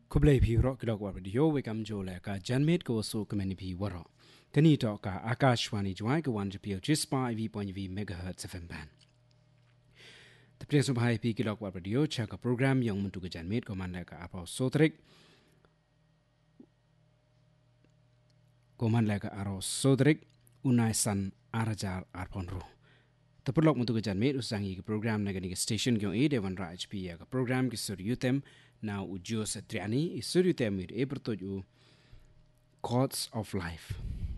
Kublai phi ro kilok wa radio we kam jo le ka janmate ko so kamani phi waro kani to ka akashwani jwai ko wan jpio chispa iv.v megahertz fm band the place of high p kilok wa radio cha ka program yong muntu ka janmate ko man la ka apaw sotrik ko man la ka aro sotrik unai san arajar arponro the pulok muntu ka janmate usangi ka program na gani ka station kyo e devan ra hp ya ka program ki sur yutem now ujio sa triani isuri temir e bertoju Chords of Life.